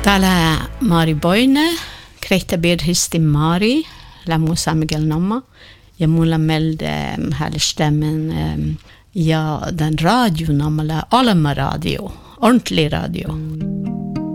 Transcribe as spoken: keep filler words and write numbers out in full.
Täällä Mari Boine, kreitä birhisti Mari, lämmu Miguel Namma, ja mulla melde här stämmen ja den radio namala Alma radio, ordentlig radio.